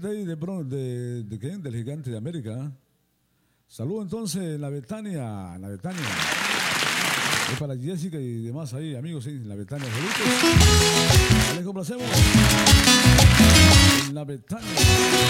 gente ahí de ¿qué? Del Gigante de América. Saludos entonces en la Betania. En la Betania. Es para Jessica y demás ahí, amigos, sí, en la Betania. Saludos. Les complacemos. En la Betania.